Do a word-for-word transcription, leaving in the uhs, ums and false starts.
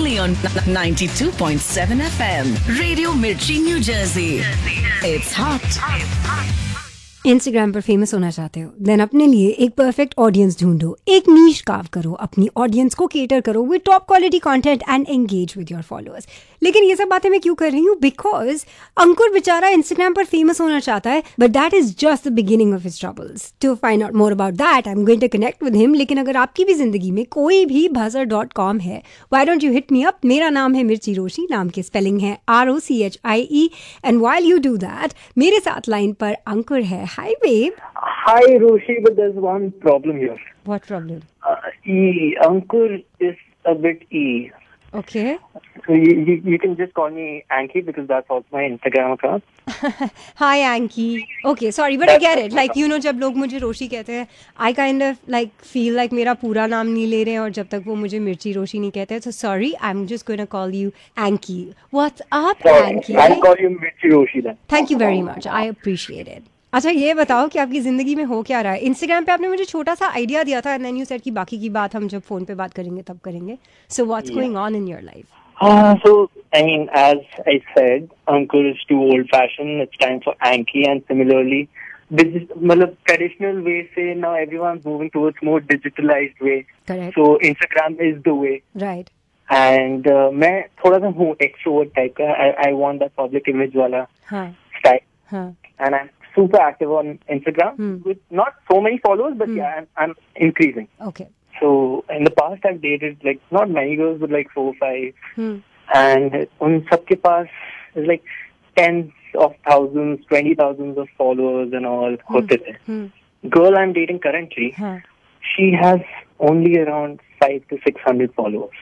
only on ninety-two point seven F M. Radio Mirchi, New Jersey. It's hot. Instagram पर famous होना चाहते हो, then अपने लिए एक परफेक्ट ऑडियंस ढूंढो, एक नीश कार्व करो, अपनी ऑडियंस को केटर करो with top quality content and engage with your followers. लेकिन ये सब बातें मैं क्यों कर रही हूँ? बिकॉज अंकुर बेचारा इंस्टाग्राम पर फेमस होना चाहता है, but that is just the beginning of his troubles. To find out more about that I am going to connect with him. लेकिन अगर आपकी भी जिंदगी में कोई भी बजर डॉट कॉम है, why don't you hit me up. मेरा नाम है मिर्ची रोशी, नाम की स्पेलिंग है R O C H I E. And while you do that, मेरे साथ लाइन पर अंकुर है. हाय babe. Hi Roshi, but there's one problem here. What problem? Uh, E. Ankur is a bit E. Okay. So you, you you can just call me Anki because that's also my Instagram account. Hi Anki. Okay, sorry, but I get it. Like you know, जब लोग मुझे रोशी कहते हैं, I kind of like feel like मेरा पूरा नाम नहीं ले रहे हैं, और जब तक वो मुझे मिर्ची रोशी नहीं कहते हैं, so sorry, I'm just going to call you Anki. What's up, So, Anki? I'll call you Mirchi Roshi then. Thank you very much. I appreciate it. अच्छा ये बताओ कि आपकी जिंदगी में हो क्या रहा है? इंस्टाग्राम पे आपने मुझे छोटा सा आइडिया दिया था, एंड देन यू सेड कि बाकी की बात हम जब फोन पे बात करेंगे तब करेंगे. So what's going on in your life? Uh, so, I mean, as I said, Ankur is too old-fashioned. It's time for Anki, and similarly, this is, मतलब traditional way से now everyone's moving towards more digitalized way. Correct. So Instagram is the way. Right. And uh, मैं थोड़ा सा हूँ extrovert type का. I I want that public image वाला हाँ. style. हाँ. And I'm super active on Instagram Hmm. with not so many followers, but Hmm. yeah, I'm, I'm increasing. Okay. So in the past, I've dated like not many girls, but like four, five, Hmm. and उन सबके पास is like tens of thousands, twenty thousands of followers and all होते थे. Hmm. Girl I'm dating currently, हाँ. she has only around five to six hundred followers.